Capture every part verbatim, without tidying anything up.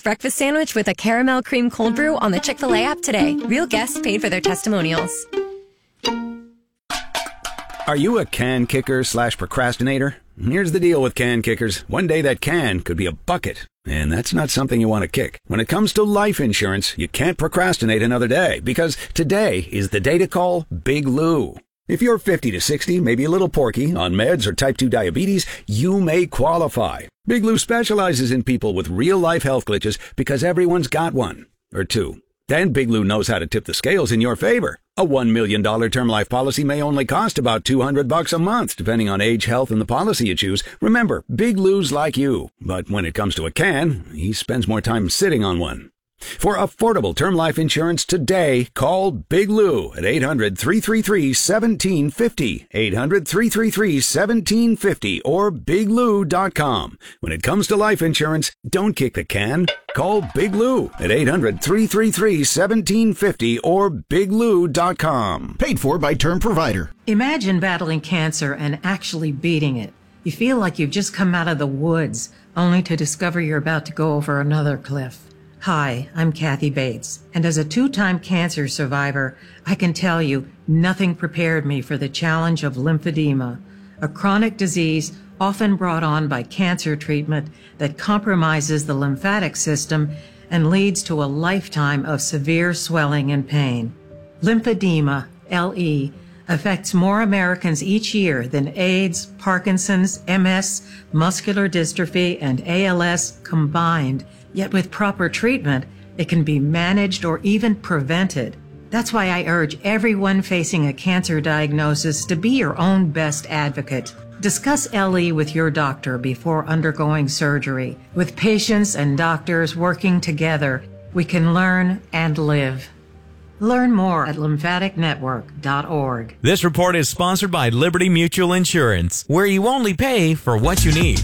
breakfast sandwich with a caramel cream cold brew on the Chick-fil-A app today. Real guests paid for their testimonials. Are you a can kicker slash procrastinator? Here's the deal with can kickers. One day that can could be a bucket, and that's not something you want to kick. When it comes to life insurance, you can't procrastinate another day, because today is the day to call Big Lou. If you're fifty to sixty, maybe a little porky, on meds or type two diabetes, you may qualify. Big Lou specializes in people with real-life health glitches because everyone's got one or two. And Big Lou knows how to tip the scales in your favor. A one million dollars term life policy may only cost about two hundred bucks a month, depending on age, health, and the policy you choose. Remember, Big Lou's like you. But when it comes to a can, he spends more time sitting on one. For affordable term life insurance today, call Big Lou at eight hundred, three three three, one seven five zero, eight hundred, three three three, one seven five zero, or big lou dot com. When it comes to life insurance, don't kick the can. Call Big Lou at eight hundred, three three three, one seven five zero or big lou dot com. Paid for by Term Provider. Imagine battling cancer and actually beating it. You feel like you've just come out of the woods, only to discover you're about to go over another cliff. Hi, I'm Kathy Bates, and as a two-time cancer survivor, I can tell you nothing prepared me for the challenge of lymphedema, a chronic disease often brought on by cancer treatment that compromises the lymphatic system and leads to a lifetime of severe swelling and pain. Lymphedema, L E, affects more Americans each year than AIDS, Parkinson's, M S, muscular dystrophy, and A L S combined. Yet with proper treatment, it can be managed or even prevented. That's why I urge everyone facing a cancer diagnosis to be your own best advocate. Discuss L E with your doctor before undergoing surgery. With patients and doctors working together, we can learn and live. Learn more at lymphatic network dot org. This report is sponsored by Liberty Mutual Insurance, where you only pay for what you need.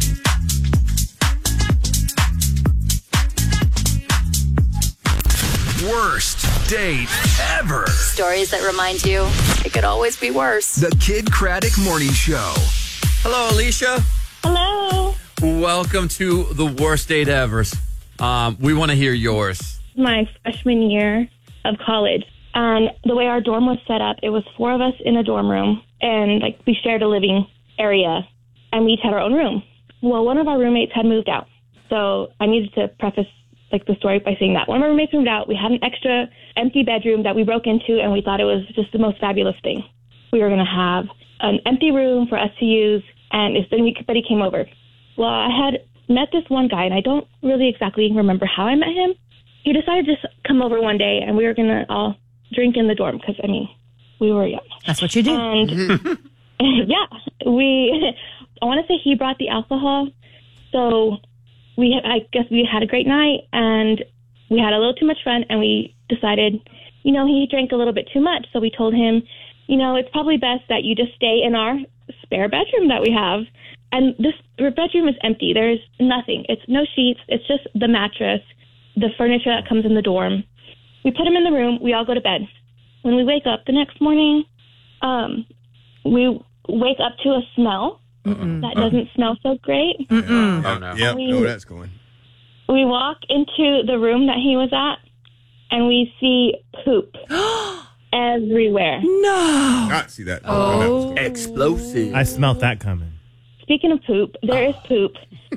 Worst date ever. Stories that remind you it could always be worse. The Kid Craddock Morning Show. Hello, Alicia. Hello. Welcome to the worst date ever. Um, we want to hear yours. My freshman year of college, and the way our dorm was set up, it was four of us in a dorm room, and like we shared a living area, and we each had our own room. Well, one of our roommates had moved out, so I needed to preface like the story by saying that one of our roommates moved out. We had an extra empty bedroom that we broke into, and we thought it was just the most fabulous thing. We were going to have an empty room for us to use, and if anybody came over. Well, I had met this one guy, and I don't really exactly remember how I met him. He decided to just come over one day, and we were going to all drink in the dorm because, I mean, we were young. That's what you do. And, yeah, we, I want to say he brought the alcohol, so we, I guess we had a great night, and we had a little too much fun, and we decided, you know, he drank a little bit too much, so we told him, you know, it's probably best that you just stay in our spare bedroom that we have. And this bedroom is empty. There's nothing. It's no sheets. It's just the mattress, the furniture that comes in the dorm. We put him in the room. We all go to bed. When we wake up the next morning, um, we wake up to a smell Mm-mm. that doesn't uh-huh. smell so great. Mm-mm. Oh, no. Yep, we, know where that's going. We walk into the room that he was at, and we see poop everywhere. No. Not see that. Oh. Explosive. I smelt that coming. Speaking of poop, there is poop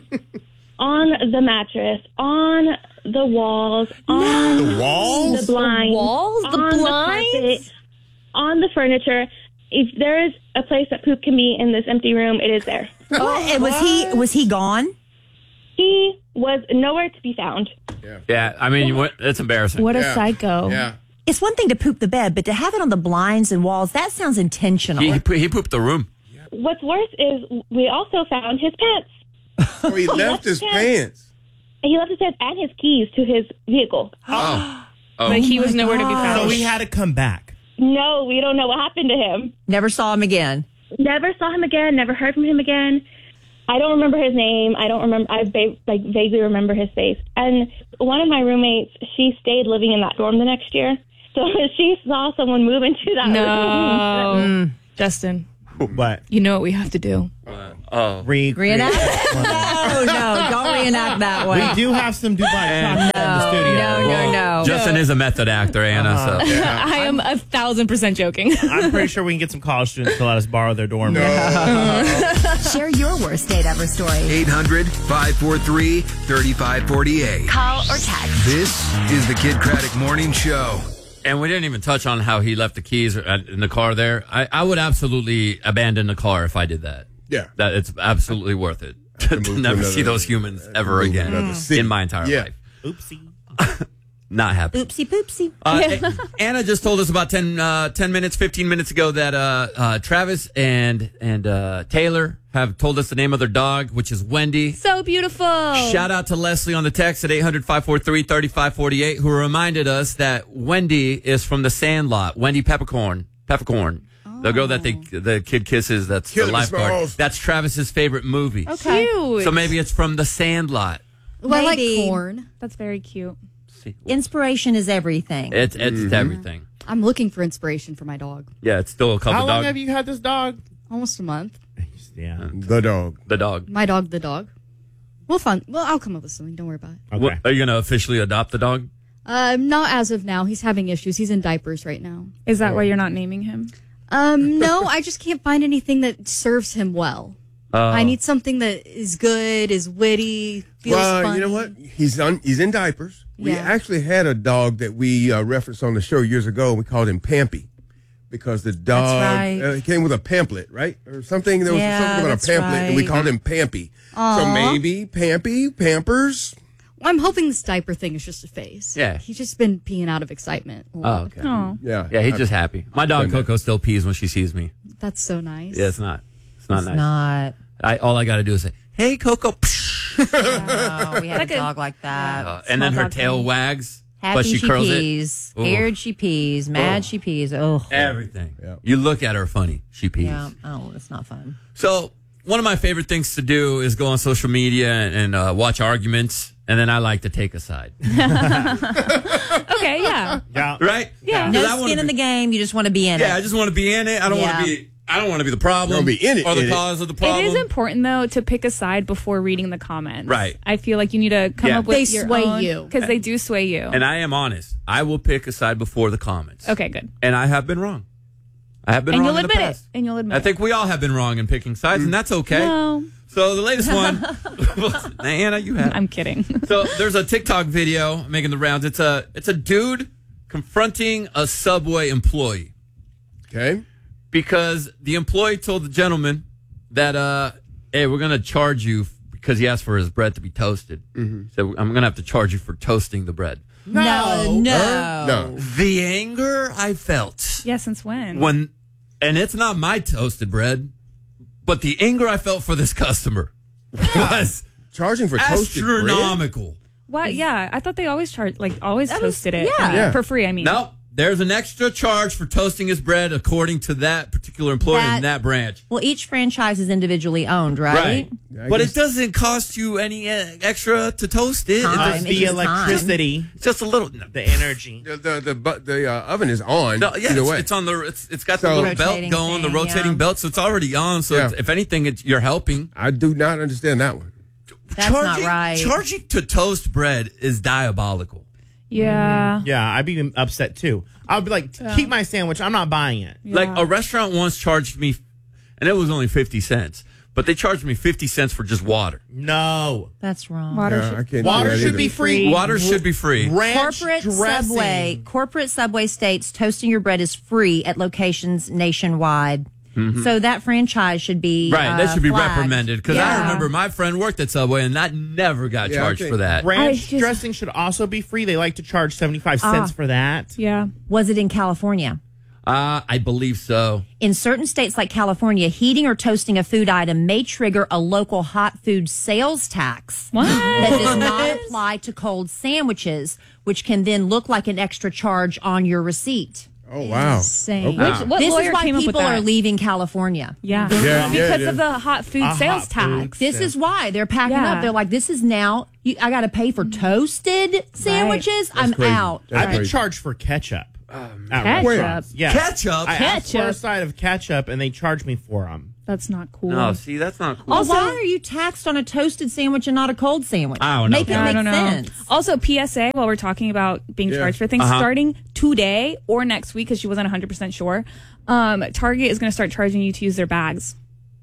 on the mattress, on the walls, on the walls, the blinds, the walls, the on blinds, the carpet, on the furniture. If there is a place that poop can be in this empty room, it is there. Oh, and was he was he gone? He was nowhere to be found. Yeah, yeah I mean, what, it's embarrassing. What a yeah. psycho. Yeah. It's one thing to poop the bed, but to have it on the blinds and walls, that sounds intentional. He, he, he pooped the room. What's worse is we also found his pants. Oh, he, he left, left his pants. pants. He left his pants and his keys to his vehicle. Oh. oh. But he was oh nowhere God. to be found. So he had to come back. No, we don't know what happened to him. Never saw him again. Never saw him again. Never heard from him again. I don't remember his name. I don't remember. I va- like vaguely remember his face. And one of my roommates, she stayed living in that dorm the next year. So she saw someone move into that no. room. Mm. Justin. What? You know what we have to do? Oh. Re- Reenact? Oh, no. Don't reenact that one. We do have some Dubai chocolate in the studio. No, no, no. Justin No. is a method actor, Anna. Uh-huh. So Yeah. I am a thousand percent joking. I'm pretty sure we can get some college students to let us borrow their dorm room. Share your worst date ever story. eight hundred, five four three, three five four eight. Call or text. This is the Kid Craddock Morning Show. And we didn't even touch on how he left the keys in the car there. I, I would absolutely abandon the car if I did that. Yeah. That it's absolutely worth it to, move to never another- see those humans ever move to again another city. in my entire Yeah. life. Oopsie. Not happy. Oopsie poopsie. Uh, Anna just told us about ten, uh, ten minutes, fifteen minutes ago that uh, uh, Travis and and uh, Taylor have told us the name of their dog, which is Wendy. So beautiful. Shout out to Leslie on the text at eight hundred, five four three, three five four eight, who reminded us that Wendy is from the Sandlot. Wendy Peppercorn. Peppercorn. The girl that they, the kid kisses, that's Killing the me, lifeguard. Smalls. That's Travis's favorite movie. Okay. Cute. So maybe it's from the Sandlot. Well, I like Maybe. corn. That's very cute. See, Inspiration is everything. It's, it's Mm-hmm. everything. I'm looking for inspiration for my dog. Yeah, it's still a couple How long dogs. have you had this dog? Almost a month. Yeah. The dog. The dog. My dog, the dog. We'll fun. Well, I'll come up with something. Don't worry about it. Okay. What, are you going to officially adopt the dog? Uh, not as of now. He's having issues. He's in diapers right now. Is that why you're not naming him? Um, no, I just can't find anything that serves him well. Uh, I need something that is good, is witty, feels Well, funny. you know what? He's on. He's in diapers. We Yeah. actually had a dog that we uh, referenced on the show years ago. We called him Pampy because the dog right. uh, he came with a pamphlet, right, or something. There was Yeah, something about a that's pamphlet, and we right. called him Pampy. So Aw. maybe Pampy, Pampers. Well, I'm hoping this diaper thing is just a phase. Yeah. He's just been peeing out of excitement. a Oh, lot. okay. Oh. Yeah, Yeah, he's just happy. My dog Coco still pees when she sees me. That's so nice. Yeah, it's not. It's not It's nice. not. I, all I got to do is say, "Hey, Coco," Oh, we had Like a a- dog like that. uh, and then her dog tail thing. wags, Happy but she, she curls pees. it. Ooh. Scared she pees. Mad she pees. Oh. Everything. Yep. You look at her funny. She pees. Yeah. Oh, it's not fun. So one of my favorite things to do is go on social media and, and uh, watch arguments, and then I like to take a side. Okay, yeah. Yeah. Right? Yeah. 'Cause I No wanna skin in be- the game. You just want to be in Yeah, it. I just want to be in it. I don't want Yeah. to be. I don't want to be the problem. You wanna be in it, or the in it. cause of the problem. It is important, though, to pick a side before reading the comments. Right. I feel like you need to come Yeah. up with They your sway own, you. because they do sway you. And I am honest. I will pick a side before the comments. Okay, good. And I have been wrong. I have been And wrong you'll in the admit it. past. And you'll admit I think we all have been wrong in picking sides, and that's okay. No, So the latest one, Anna, you have. I'm kidding. So there's a TikTok video making the rounds. It's a it's a dude confronting a Subway employee Okay. because the employee told the gentleman that, uh, hey, we're gonna charge you because he asked for his bread to be toasted. Mm-hmm. So I'm gonna have to charge you for toasting the bread. No, no. No. The anger I felt Yeah, since when? when, and it's not my toasted bread, but the anger I felt for this customer was Charging for toasted bread? astronomical. What? Yeah, I thought they always charged, like, always That was- toasted it. yeah. I mean, Yeah. for free, I mean. No, there's an extra charge for toasting his bread according to that particular employee That- in that branch. Well, each franchise is individually owned, right? I But guess- it doesn't cost you any uh, extra to toast it. Time. It's It's just, It's the just time. electricity, it's just a little. the energy. The the the, bu- the uh, oven is on. No, yeah, either it's, way. it's on the. It's it's got So- the little belt Rotating going, the thing, rotating yeah. belt, so it's already on. So Yeah. it's, if anything, it's, you're helping. I do not understand that one. That's not right. Charging to toast bread is diabolical. Yeah. Yeah, I'd be upset too. I'd be like, keep my sandwich. I'm not buying it. Yeah. Like a restaurant once charged me, and it was only fifty cents, but they charged me fifty cents for just water. No. That's wrong. Water Yeah, should- I can't Water do that should either. be free. Water should be free. Ranch Corporate dressing. Subway, corporate Subway states toasting your bread is free at locations nationwide. So that franchise should be Right, uh, that should be flagged. reprimanded because I Yeah. remember my friend worked at Subway and that never got Yeah, I charged think- for that. Ranch I just- dressing should also be free. They like to charge seventy-five cents Ah. for that. Yeah. Was it in California? Uh, I believe so. In certain states like California, heating or toasting a food item may trigger a local hot food sales tax What? that does not apply to cold sandwiches, which can then look like an extra charge on your receipt. Oh wow. Insane. Okay. Which- what this lawyer is why came up with people that? are leaving California. Yeah. Yeah, yeah, because yeah. of the hot food A sales hot tax. food. This is why they're packing Yeah. up. They're like, this is now, you, I got to pay for toasted sandwiches. I'm crazy. out. That's I've been crazy. charged for ketchup. At Ketchup. restaurants. Yes. Ketchup? I asked for a Ketchup. side of ketchup, and they charged me for them. That's not cool. No, see, that's not cool. Also, why are you taxed on a toasted sandwich and not a cold sandwich? I don't know. Make it I make don't know. sense. Also, P S A, while we're talking about being Yeah. charged for things, Uh-huh. starting today or next week, because she wasn't one hundred percent sure, um, Target is going to start charging you to use their bags.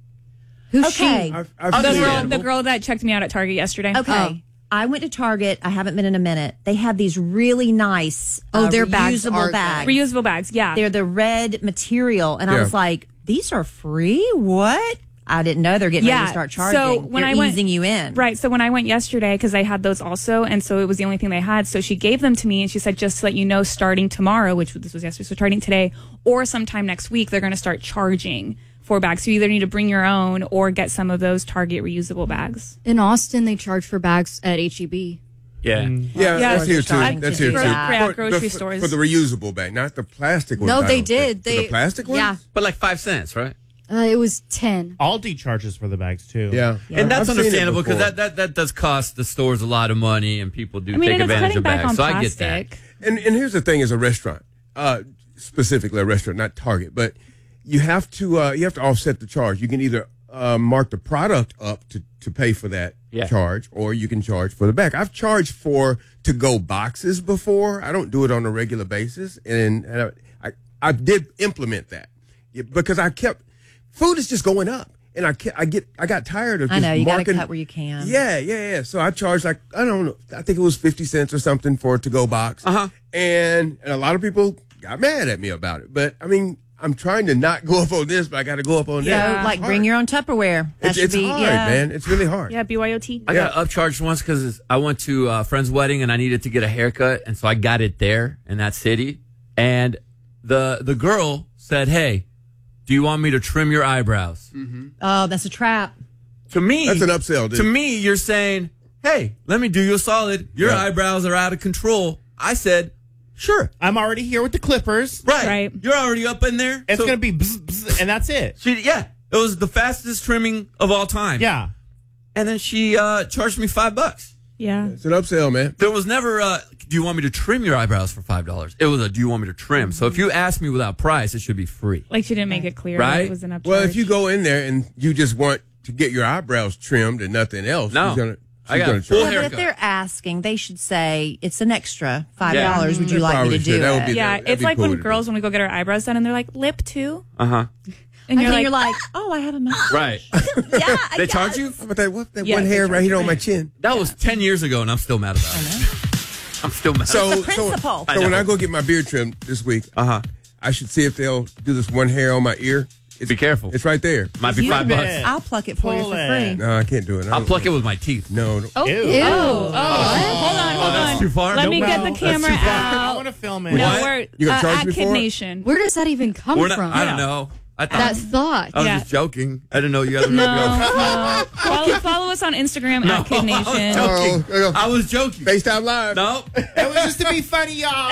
Who's Okay. she? I've, I've The seen girl, it. the girl that checked me out at Target yesterday. Okay. I went to Target. I haven't been in a minate. They have these really nice Oh, uh, their bags reusable are bags. Reusable bags, yeah. They're the red material. And I Yeah. was like, these are free? What? I didn't know they're getting ready to start charging. So when They're I went, easing you in. Right. So when I went yesterday, because I had those also, and so it was the only thing they had. So she gave them to me, and she said, just to let you know, starting tomorrow, which this was yesterday, so starting today, or sometime next week, they're going to start charging for bags. So you either need to bring your own or get some of those Target reusable bags. In Austin, they charge for bags at H E B. Yeah. Yeah, Yeah, that's here too. starting That's to here do too. that. Yeah, For- grocery the- stores. for the reusable bag, not the plastic ones. No, I they don't did. think. For They the plastic ones. Yeah, But like five cents, right? uh, it was ten. Aldi charges for the bags, too. Yeah, And that's I've seen it understandable because before. that, that, that does cost the stores a lot of money, and people do I mean, take and it's advantage cutting of back bags. on So I get that. plastic. And and here's the thing: as a restaurant, uh, specifically a restaurant, not Target, but you have to uh, you have to offset the charge. You can either uh, mark the product up to, to pay for that Yeah. charge, or you can charge for the bag. I've charged for to go boxes before. I don't do it on a regular basis, and, and I, I I did implement that Yeah, because I kept food is just going up, and I kept, I get I got tired of I just know. You got to marking, cut where you can. yeah, yeah, yeah. So I charged like I don't know. I think it was fifty cents or something for a to-go box. Uh-huh. And and a lot of people got mad at me about it. But I mean, I'm trying to not go up on this, but I got to go up on So, that. like, bring your own Tupperware. That It's, should it's be, hard, yeah. man. It's really hard. Yeah, B Y O T. I got upcharged once because I went to a friend's wedding and I needed to get a haircut, and so I got it there in that city. And the the girl said, "Hey, do you want me to trim your eyebrows?" Oh, that's a trap. To me, That's an upsell, dude. To me, you're saying, "Hey, let me do you a solid. Your Yeah. eyebrows are out of control." I said, "Sure, I'm already here with the clippers. right, Right. You're already up in there. It's So- going to be bzz, bzz, and that's it. She, yeah, it was the fastest trimming of all time. Yeah. and then she uh, charged me five bucks. Yeah. It's an upsell, man. There was never, uh, do you want me to trim your eyebrows for five dollars? It was a, do you want me to trim? So if you ask me without price, it should be free. Like she didn't make it clear Right? that it was an upcharge. Well, if you go in there and you just want to get your eyebrows trimmed and nothing else, No. she's gonna, she's I got gonna a full charge. Yeah, but haircut. if they're asking, they should say it's an extra five Yeah. dollars. Would you They like me probably to do should. That would it? be- yeah, that'd it's be like cool when to do. girls, when we go get our eyebrows done, and they're like, lip too. Uh huh. And you're And like, you're like, oh, I have a mouth. Right. Yeah, I They guess. charge you? How about that, what, that Yeah, one they hair charge right here you. on my chin? That was ten years ago, and I'm still mad about it. I'm still mad. So, It's a so, principle. I so when know. I go get my beard trimmed this week, uh huh. I should see if they'll do this one hair on my ear. It's, Be careful. It's right there. Might be You five bet. bucks. I'll pluck it for you Pull for it. free. No, I can't do it. I I'll don't- pluck it with my teeth. No, no. oh, Ew. ew. Oh, hold on, hold Oh, that's on. too far? Let Nope. me get No, the that's camera too far. I out. want to film it. No, What? we're You gonna uh, charge at me Kid for it? Nation. Where does that even come We're not, from? I don't know. I thought That thought. I was Yeah. just joking. I didn't know you guys were No, going to no. Follow, follow us on Instagram No, at Kid I was Nation. joking. Oh, I was joking. FaceTime Live. No. It was just to be funny, y'all.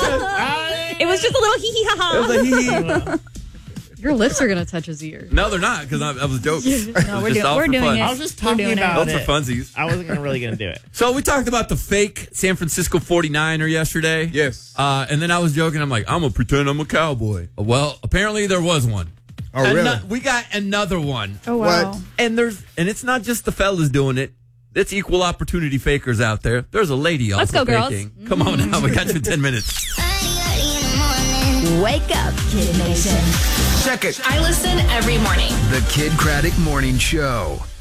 It was just a little hee hee ha It was ha. a hee hee. Your lips are gonna touch his ear. No, they're not, because I, I was joking. No, we're, doing, we're doing it. I was just We're talking doing about Those it. are funsies. I wasn't gonna really going to do it. So we talked about the fake San Francisco forty-niner yesterday. Yes. Uh, and then I was joking. I'm like, I'm going to pretend I'm a cowboy. Well, apparently there was one. Oh, Ano- really? We got another one. Oh wow. What? And there's and it's not just the fellas doing it. It's equal opportunity fakers out there. There's a lady also Let's go, girls. faking. Come on now. We got you in ten minutes. Wake up, Kid Nation. Check it. I listen every morning. The Kid Craddock Morning Show.